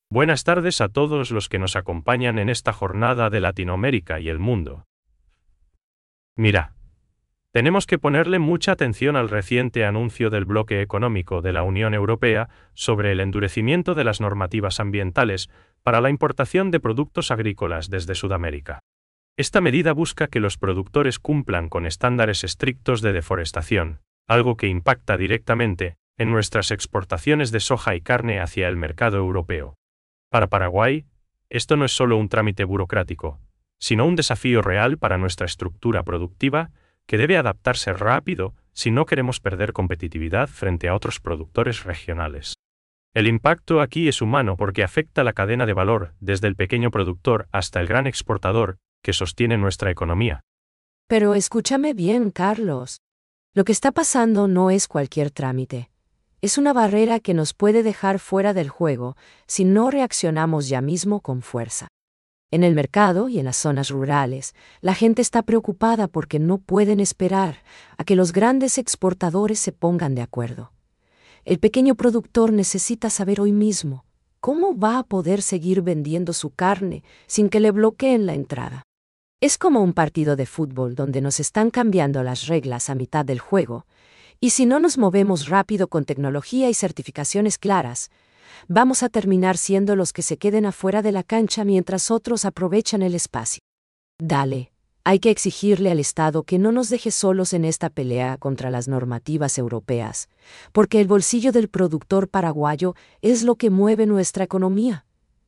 Buenas tardes a todos los que nos acompañan en esta jornada de Latinoamérica y el mundo. Mira, tenemos que ponerle mucha atención al reciente anuncio del bloque económico de la Unión Europea sobre el endurecimiento de las normativas ambientales para la importación de productos agrícolas desde Sudamérica. Esta medida busca que los productores cumplan con estándares estrictos de deforestación, algo que impacta directamente en nuestras exportaciones de soja y carne hacia el mercado europeo. Para Paraguay, esto no es solo un trámite burocrático, sino un desafío real para nuestra estructura productiva que debe adaptarse rápido si no queremos perder competitividad frente a otros productores regionales. El impacto aquí es humano porque afecta la cadena de valor desde el pequeño productor hasta el gran exportador que sostiene nuestra economía. Pero escúchame bien, Carlos. Lo que está pasando no es cualquier trámite. Es una barrera que nos puede dejar fuera del juego si no reaccionamos ya mismo con fuerza. En el mercado y en las zonas rurales, la gente está preocupada porque no pueden esperar a que los grandes exportadores se pongan de acuerdo. El pequeño productor necesita saber hoy mismo cómo va a poder seguir vendiendo su carne sin que le bloqueen la entrada. Es como un partido de fútbol donde nos están cambiando las reglas a mitad del juego, y si no nos movemos rápido con tecnología y certificaciones claras, vamos a terminar siendo los que se queden afuera de la cancha mientras otros aprovechan el espacio. Dale, hay que exigirle al Estado que no nos deje solos en esta pelea contra las normativas europeas, porque el bolsillo del productor paraguayo es lo que mueve nuestra economía.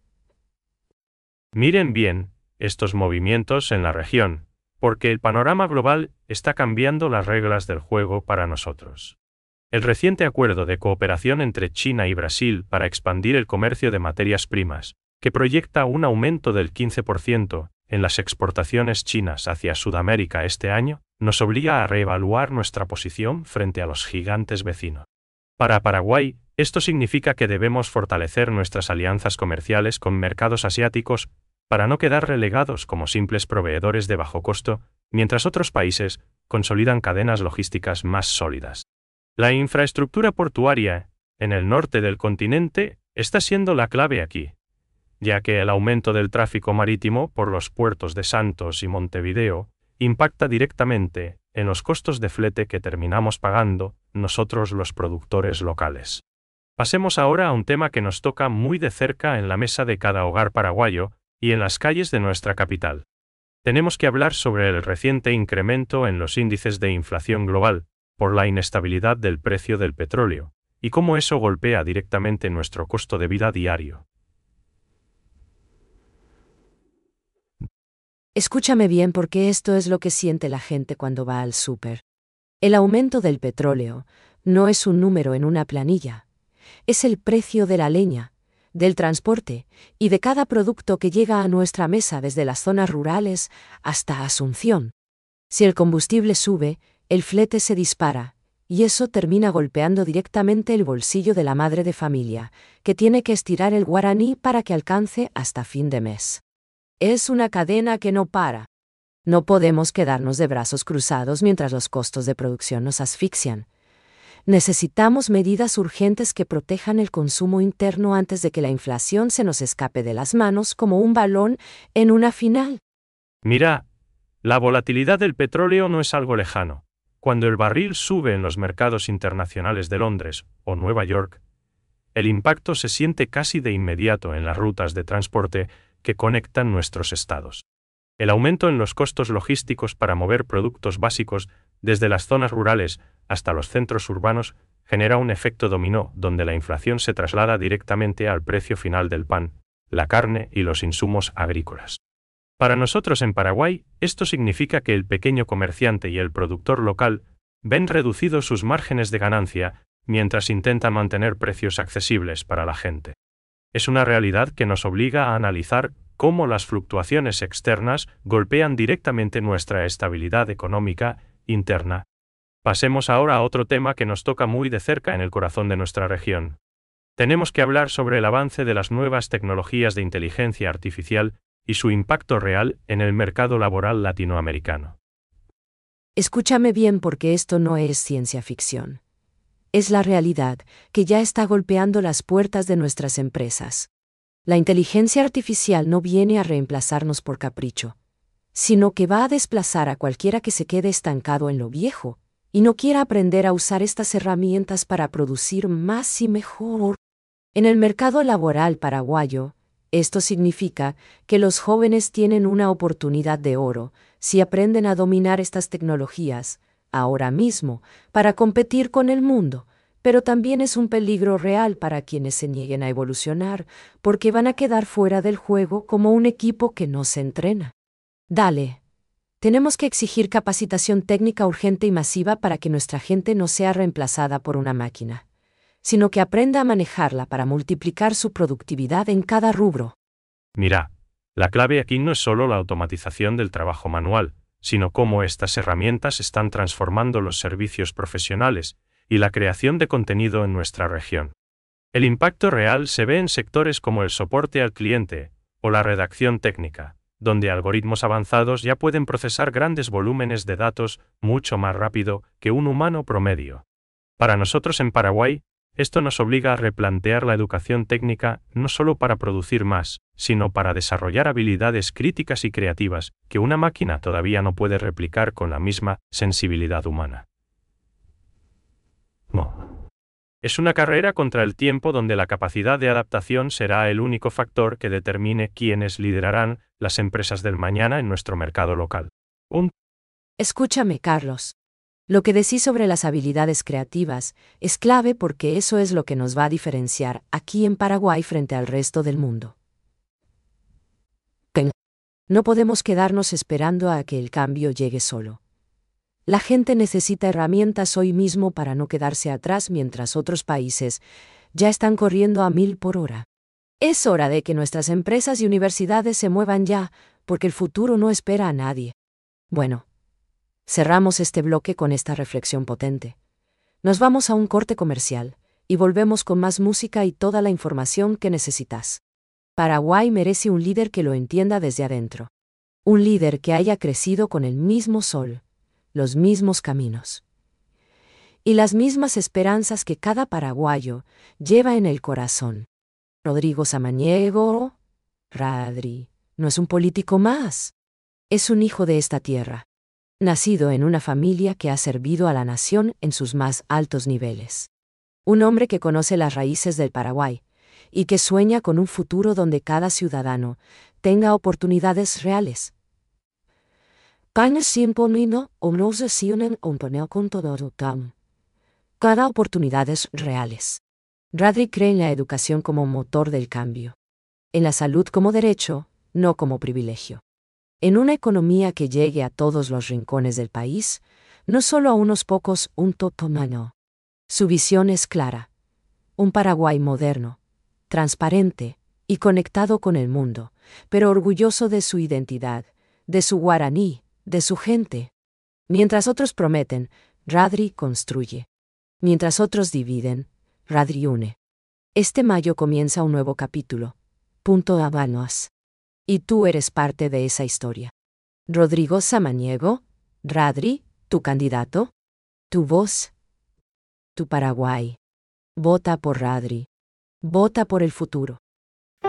Miren bien estos movimientos en la región, porque el panorama global está cambiando las reglas del juego para nosotros. El reciente acuerdo de cooperación entre China y Brasil para expandir el comercio de materias primas, que proyecta un aumento del 15% en las exportaciones chinas hacia Sudamérica este año, nos obliga a reevaluar nuestra posición frente a los gigantes vecinos. Para Paraguay, esto significa que debemos fortalecer nuestras alianzas comerciales con mercados asiáticos para no quedar relegados como simples proveedores de bajo costo, mientras otros países consolidan cadenas logísticas más sólidas. La infraestructura portuaria en el norte del continente está siendo la clave aquí, ya que el aumento del tráfico marítimo por los puertos de Santos y Montevideo impacta directamente en los costos de flete que terminamos pagando nosotros los productores locales. Pasemos ahora a un tema que nos toca muy de cerca en la mesa de cada hogar paraguayo y en las calles de nuestra capital. Tenemos que hablar sobre el reciente incremento en los índices de inflación global por la inestabilidad del precio del petróleo, y cómo eso golpea directamente nuestro costo de vida diario. Escúchame bien porque esto es lo que siente la gente cuando va al súper. El aumento del petróleo no es un número en una planilla, es el precio de la leña, del transporte y de cada producto que llega a nuestra mesa desde las zonas rurales hasta Asunción. Si el combustible sube, el flete se dispara, y eso termina golpeando directamente el bolsillo de la madre de familia, que tiene que estirar el guaraní para que alcance hasta fin de mes. Es una cadena que no para. No podemos quedarnos de brazos cruzados mientras los costos de producción nos asfixian. Necesitamos medidas urgentes que protejan el consumo interno antes de que la inflación se nos escape de las manos como un balón en una final. Mira, la volatilidad del petróleo no es algo lejano. Cuando el barril sube en los mercados internacionales de Londres o Nueva York, el impacto se siente casi de inmediato en las rutas de transporte que conectan nuestros estados. El aumento en los costos logísticos para mover productos básicos desde las zonas rurales hasta los centros urbanos genera un efecto dominó donde la inflación se traslada directamente al precio final del pan, la carne y los insumos agrícolas. Para nosotros en Paraguay, esto significa que el pequeño comerciante y el productor local ven reducidos sus márgenes de ganancia mientras intentan mantener precios accesibles para la gente. Es una realidad que nos obliga a analizar cómo las fluctuaciones externas golpean directamente nuestra estabilidad económica interna. Pasemos ahora a otro tema que nos toca muy de cerca en el corazón de nuestra región. Tenemos que hablar sobre el avance de las nuevas tecnologías de inteligencia artificial y su impacto real en el mercado laboral latinoamericano. Escúchame bien porque esto no es ciencia ficción. Es la realidad que ya está golpeando las puertas de nuestras empresas. La inteligencia artificial no viene a reemplazarnos por capricho, sino que va a desplazar a cualquiera que se quede estancado en lo viejo y no quiera aprender a usar estas herramientas para producir más y mejor. En el mercado laboral paraguayo, esto significa que los jóvenes tienen una oportunidad de oro si aprenden a dominar estas tecnologías, ahora mismo, para competir con el mundo, pero también es un peligro real para quienes se nieguen a evolucionar, porque van a quedar fuera del juego como un equipo que no se entrena. Dale. Tenemos que exigir capacitación técnica urgente y masiva para que nuestra gente no sea reemplazada por una máquina, sino que aprenda a manejarla para multiplicar su productividad en cada rubro. Mira, la clave aquí no es solo la automatización del trabajo manual, sino cómo estas herramientas están transformando los servicios profesionales y la creación de contenido en nuestra región. El impacto real se ve en sectores como el soporte al cliente o la redacción técnica, donde algoritmos avanzados ya pueden procesar grandes volúmenes de datos mucho más rápido que un humano promedio. Para nosotros en Paraguay, esto nos obliga a replantear la educación técnica no solo para producir más, sino para desarrollar habilidades críticas y creativas que una máquina todavía no puede replicar con la misma sensibilidad humana. No. Es una carrera contra el tiempo donde la capacidad de adaptación será el único factor que determine quiénes liderarán las empresas del mañana en nuestro mercado local. Escúchame, Carlos. Lo que decís sobre las habilidades creativas es clave porque eso es lo que nos va a diferenciar aquí en Paraguay frente al resto del mundo. No podemos quedarnos esperando a que el cambio llegue solo. La gente necesita herramientas hoy mismo para no quedarse atrás mientras otros países ya están corriendo a 1000 por hora. Es hora de que nuestras empresas y universidades se muevan ya, porque el futuro no espera a nadie. Bueno, cerramos este bloque con esta reflexión potente. Nos vamos a un corte comercial y volvemos con más música y toda la información que necesitas. Paraguay merece un líder que lo entienda desde adentro. Un líder que haya crecido con el mismo sol, los mismos caminos y las mismas esperanzas que cada paraguayo lleva en el corazón. Rodrigo Samaniego, Radri, no es un político más. Es un hijo de esta tierra, nacido en una familia que ha servido a la nación en sus más altos niveles. Un hombre que conoce las raíces del Paraguay y que sueña con un futuro donde cada ciudadano tenga oportunidades reales. Cada oportunidades reales. Radri cree en la educación como motor del cambio. En la salud como derecho, no como privilegio. En una economía que llegue a todos los rincones del país, no solo a unos pocos, un totomano. Su visión es clara. Un Paraguay moderno, transparente y conectado con el mundo, pero orgulloso de su identidad, de su guaraní, de su gente. Mientras otros prometen, Radri construye. Mientras otros dividen, Radri une. Este mayo comienza un nuevo capítulo. Punto Habanos. Y tú eres parte de esa historia. Rodrigo Samaniego, Radri, tu candidato, tu voz, tu Paraguay. Vota por Radri. Vota por el futuro.